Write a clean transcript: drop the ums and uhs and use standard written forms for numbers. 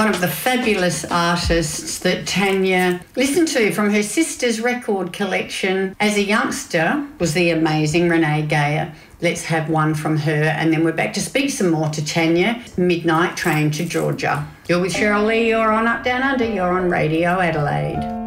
one of the fabulous artists that Tanya listened to from her sister's record collection as a youngster was the amazing Renee Geyer. Let's have one from her, and then we're back to speak some more to Tanya. Midnight Train to Georgia. You're with Cheryl Lee, you're on Up Down Under, you're on Radio Adelaide.